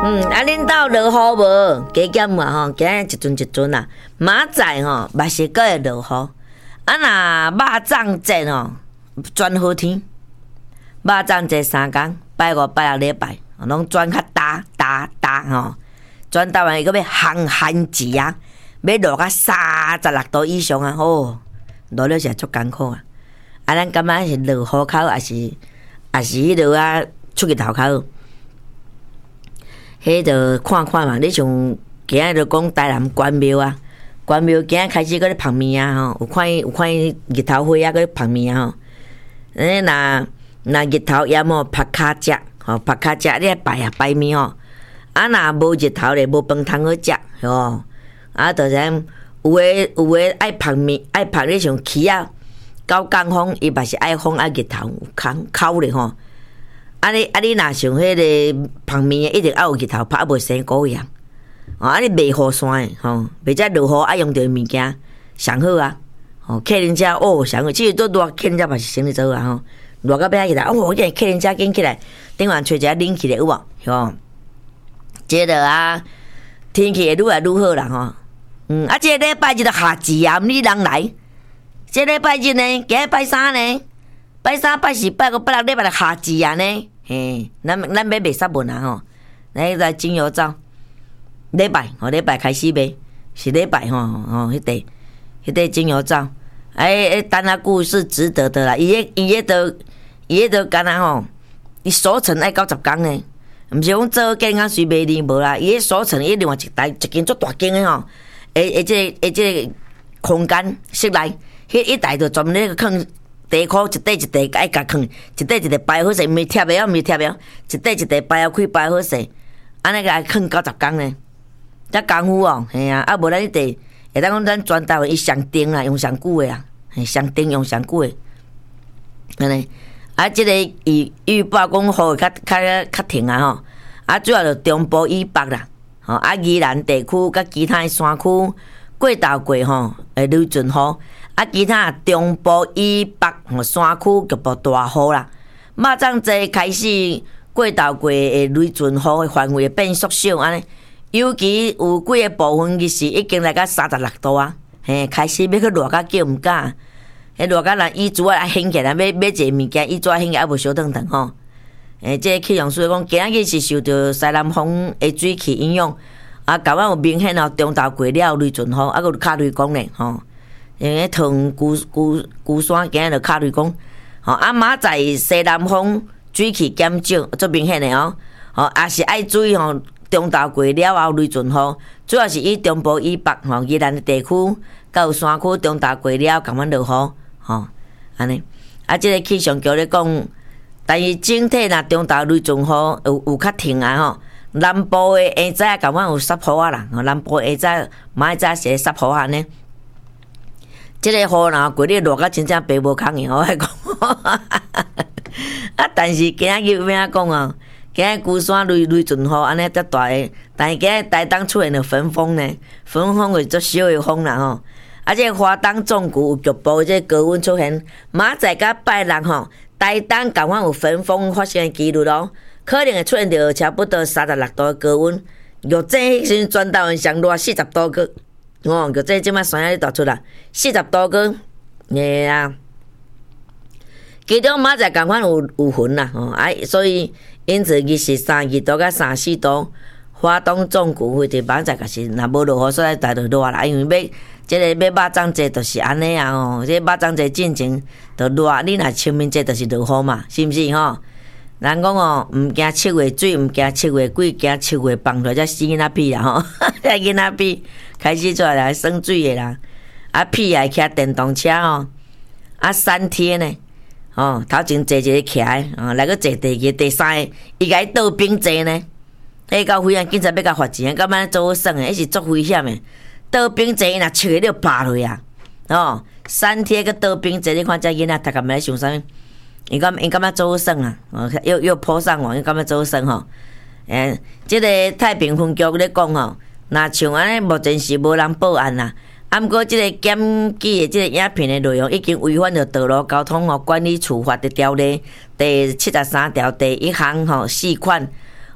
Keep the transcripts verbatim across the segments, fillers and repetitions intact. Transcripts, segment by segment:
嗯，啊，恁兜落雨无？加减嘛吼，今日一阵一阵啦。明仔吼，嘛是个会落雨。啊，若肉粽节吼，转好天。肉粽节三天，拜五、拜六、礼拜，拢转较大大大吼。转台湾伊个要寒寒极啊，要落到三十六度以上啊！哦，落了是足艰苦啊！啊，咱感觉是落河口，还是还是迄落啊出去头口？迄著看看嘛。你像今仔著讲台南关庙啊，关庙今仔开始搁咧捧面啊吼，有看有看日头花啊搁咧捧面啊吼。诶，若若日头炎吼，拍骹食吼，拍骹食你来拜啊拜面吼。啊，若无日头咧，无饭通好食吼。啊，就是有诶有诶爱晒面，爱晒你像起啊，九港风伊嘛是爱风爱日头有空口咧吼。啊你啊你若像迄个晒面一定爱有日头晒，啊无生果样。哦，啊你袂雨伞诶吼，袂则落雨爱用着物件上好啊。哦，客人遮哦上好，只是做热客人遮嘛是生理做啊吼。热到要起来，哦，我见客人遮紧起来，顶完吹一下冷起来有无？吼。接着啊，天气会愈来愈好啦吼。嗯，啊，这个礼拜日就下子啊，你人来。这个礼拜日呢，今日拜三呢，拜三、拜四、拜五、拜六礼拜就下子啊呢。嘿，咱咱买卖杀文啊吼，来来精油皂，礼拜吼礼拜开始卖，是礼拜吼吼，迄块迄块精油皂，哎哎，等下久是值得的啦。伊迄伊迄都伊迄都干那吼，伊收成爱九十工呢。毋是讲做健康随卖哩无啦，伊迄所成伊另外一台一间足大间诶吼，诶诶，即个诶即个空间室内，迄一台就专门咧放地壳，一块一块爱甲放，一块一块摆好势，毋是贴诶，毋是贴诶，一块一块摆好开摆好势，安尼甲放九十工呢，遮功夫哦，嘿啊，啊无咱迄块会当讲咱全台湾伊上顶啦，用上久诶啊，上顶用上久诶，安尼。啊，即、這个预预报讲雨会较较较停啊吼，啊主要就中部以北啦，吼啊宜兰地区甲其他山区过头过吼会雷阵雨，啊其他中部以北吼山区局部大雨啦。肉粽节开始过头过会雷阵雨的范围变缩小安尼，尤其有几个部分其实已经来到三十六度啊，嘿开始要去热甲叫毋敢。迄热甲人椅子啊掀起来，买买一个物件，椅子啊掀起来，啊无小腾腾吼。诶，即个气象师讲，今仔日是受到西南风的水汽影响，啊，搞完有明显哦，中昼过了雷阵雨，啊，佮有卡雷公咧吼。因为塘孤孤孤山今仔就卡雷公，吼啊，明仔西南风水汽减少，足明显的哦。吼，也是爱注意吼，中昼过了后雷阵雨，主要是以中部以北吼宜兰的地区，甲有山区中昼过了，共阮落雨。吼，安尼，啊，即、這个气象局咧讲，但是整体若中昼雷阵雨有有较停啊吼。南部诶下早共阮有湿雨啊啦，吼，南部下早明仔早是湿雨安尼。即、這个雨若过你热到真正白无空诶，我来讲。啊，但是今仔日有咩讲啊？今仔孤山雷雷阵雨安尼遮大诶，但是今仔台东出现了焚风呢，焚风是足小诶风啦吼。啊！这花东纵谷有局部这高温出现，明仔甲拜六吼，台东共款有焚风发生的几率咯，可能会出现着差不多三十六度的高温。玉井迄时全台湾上热四十度个，哦，玉井即摆山也大出啦，四十度个，嘿啊。其中明仔共款有有云啦，吼啊，所以因此二十三二度到三四度，花东纵谷或者明仔个是若无落雨，所以大着热啦，因为要。即个要肉粽节就是安尼啊吼，即肉粽节进前就热，你若清明节就是落雨嘛，是毋是吼？人讲哦，毋惊七月水，毋惊七月鬼，惊七月放出来才死囡仔屁啦吼！遮囡仔屁开始出来来生水的啦，啊屁也骑电动车哦，啊三天呢，哦头前坐一个骑的，哦来个坐第二、第三个，伊甲伊倒兵坐呢，迄到危险，警察要甲罚钱，感觉做好耍的，迄是足危险的。倒兵坐伊若笑你爬落啊！哦，三天个倒兵坐，你看遮囡仔读干嘛想啥物？伊感伊感觉做好耍啊！哦，又又泼上网，伊感觉做好耍吼。诶，即个太平分局咧讲吼，若像安尼，目前是无人报案啦。啊，毋过即个检举的即个影片的内容已经违反了道路交通哦管理处罚的条例第七十三条第一项吼四款。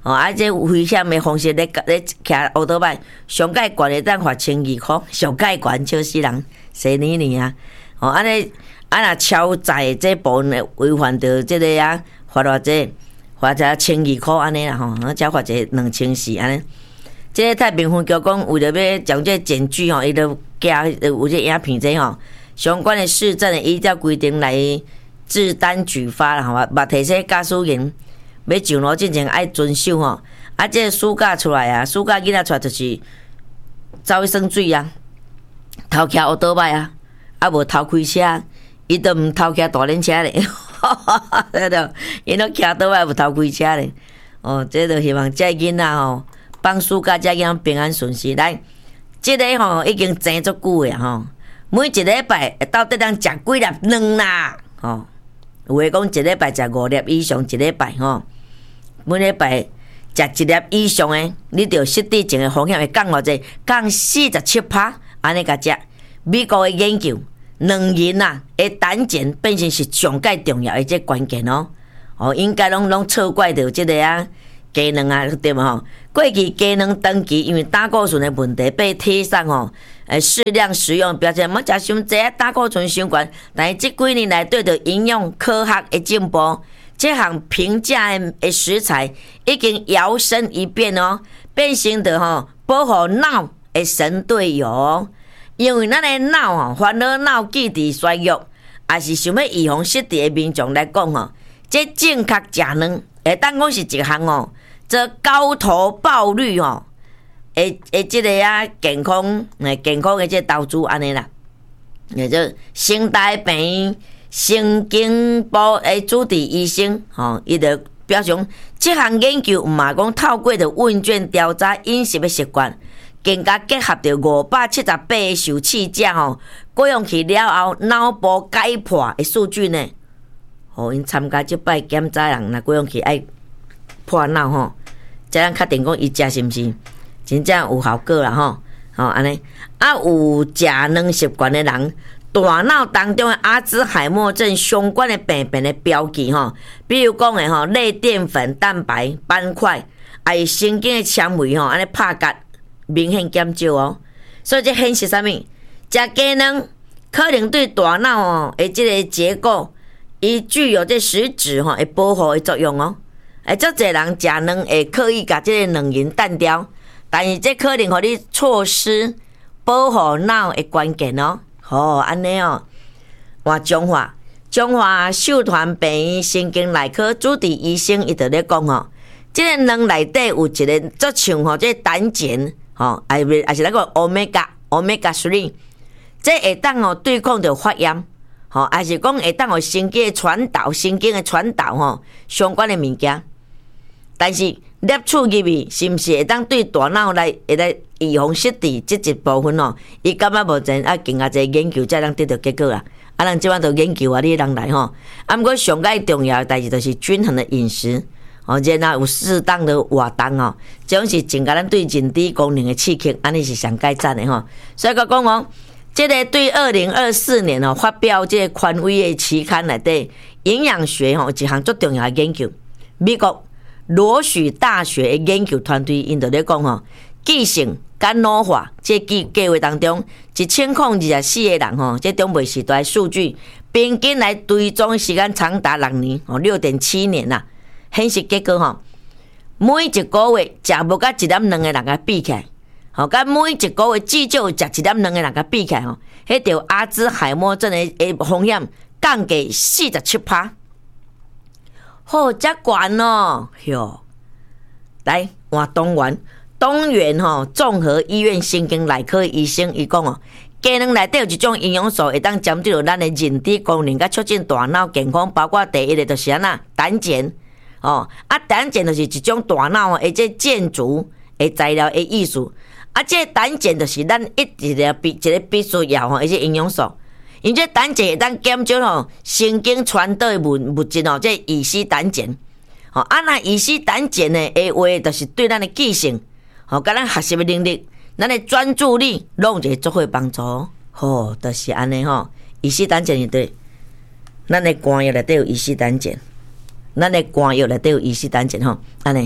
哦，啊，这危险的方式咧咧骑乌托邦，上介悬会当罚千二箍，上介悬笑死人，谁呢你啊？哦，安尼啊若超载这部分违反着这个啊，罚偌济，罚只千二箍安尼啦吼，才罚一两千四安尼。这个太平分局讲为着要将这检举吼，伊就加有这影片这吼，相关的市政依照规定来制单举发啦吼，嘛提醒驾驶员要上路之前爱遵守吼。啊，这个暑假出来啊，暑假囡仔出来就是走去耍水啊，偷骑乌托邦啊，啊无偷开车，伊都毋偷骑大轮车咧，对着，因都骑倒来无偷开车咧。哦，这就希望这囡仔吼，放暑假这囡仔平安顺遂。来，这个吼已经整足久诶吼，每一礼拜到底通食几粒卵啦？吼，有诶讲一礼拜食五粒以上，一礼拜吼，每礼拜食一粒以上诶，你着失智症诶风险会降偌济，降四十七趴，安尼甲食。美国诶研究，两人啊，诶胆碱变成是上介重要诶这关键哦。哦，应该拢拢错怪着即个啊，鸡卵啊，对嘛吼？过去鸡卵长期因为胆固醇诶问题被贴上吼，诶适量食用标签，莫食伤济啊，胆固醇伤悬。但是即几年来对着营养科学诶进步，这项平价诶食材已经摇身一变哦，变成着吼保护脑诶神队友。因为咱诶脑吼烦恼脑记忆衰弱，也是想要预防失智诶民众来讲吼。这正确食卵，会当讲是一项哦，这高投报率哦，诶诶，即个啊健康诶健康诶这投资安尼啦，也就生大病神经部诶主治医生吼，伊就表示这项研究毋嘛讲透过着问卷调查饮食诶习惯，更加结合着五百七十八个受试者吼，过用去了后脑部解剖诶数据呢。哦，因参加即摆检查人，若过用去爱破脑吼，才咱确定讲伊食是毋是真正有效果啦吼。吼安尼，啊有食卵习惯的人，大脑当中的阿兹海默症相关的病变的标记吼，比如讲的吼类淀粉蛋白斑块，还有神经的纤维吼，安尼拍角明显减少哦。所以这显示啥物？食鸡卵可能对大脑哦的即个结构。伊具有这实质吼，会保护的作用哦。诶，足侪人食卵会刻意甲这个卵磷淡掉，但是这可能互你错失保护脑的关键哦。吼，安尼哦，换中华中华寿团病院神经内科主治医生伊就咧讲吼，这个卵内底有一个足像吼，这胆碱吼，还是还是那个 omega omega 三，这会当哦对抗着发炎。吼，还是讲会当互神经的传导、神经的传导吼相关的物件，但是摄取入去是毋是会当对大脑来会来预防失智这一部分哦？伊感觉无真啊，经过这研究才能得到结果啦。啊，人即摆都研究啊，你人来吼。啊，毋过上介重要的代志就是均衡的饮食，哦，然后有适当的活动哦，这种是增加咱对人体功能的刺激，安尼是上介赞的吼。所以讲讲哦。这个对二零二四年哦发表这个权威的期刊内底营养学哦一项最重要的研究，美国罗许大学的研究团队因就咧讲吼，记性跟老化这计计划当中，一千零二十四个人吼，这中未时代数据平均来追踪时间长达六年哦，六点七年啦，显示结果吼，每一个月食无甲一点两个人个比起来。吼，甲每一个月至少食一点两个人甲比起来吼，迄条阿兹海默症的诶风险降低四十七趴，好，遮悬哦，哟！来换东元，东元吼综合医院神经内科医生伊讲哦，鸡卵内底有一种营养素会当针对着咱的人体功能，甲促进大脑健康，包括第一个就是安那胆碱哦，啊胆碱就是一种大脑诶这建筑诶材料诶艺术。啊，这个胆碱就是咱一一个必一个必须要吼，而且营养素。因这胆碱会当减少吼神经传导的物物质吼，这乙酰胆碱。吼，啊那乙酰胆碱呢，诶话就是对咱的记性，吼，甲咱学习的能力，咱的专注力，拢有一个足好帮助。吼，就是安尼吼，乙酰胆碱对，咱的肝药内底有乙酰胆碱，咱的肝药内底有乙酰胆碱吼，安尼。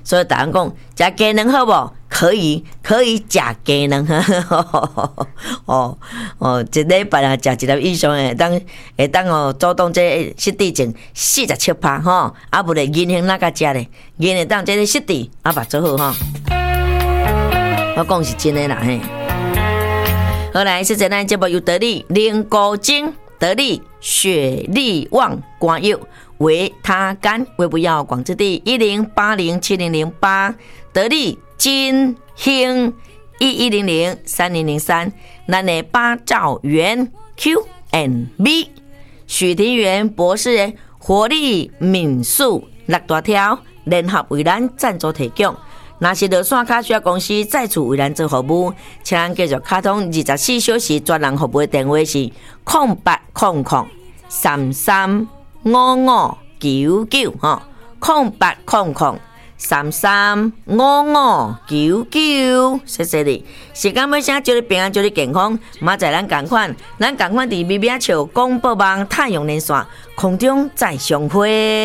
所以大人讲食鸡卵好无？可以，可以食鸡卵。哦哦，一礼拜啊食一粒以上诶，当会当哦阻挡这失智症四十七趴吼，啊无咧银杏哪甲食咧？银杏当这个失智啊目做好吼。我讲是真诶啦嘿。好来，是咱咱节目由得力灵骨精，得力血力旺肝药。维他肝，微不要广之地一零八零七零零八，得力金兴一一零零三零零三，咱的八兆元 Q and B， 许庭元博士的活力敏素六大条联合为咱赞助提供。若是落线卡需要公司再次为咱做服务，请咱继续卡通二十四小时专人服务的电话是零八零零三三五五九九吼，零八零零三三五五九九，谢谢你。时间要声，祝你平安，祝你健康。明仔咱同款，咱同款伫咪咪笑广播网太阳连线空中再相会。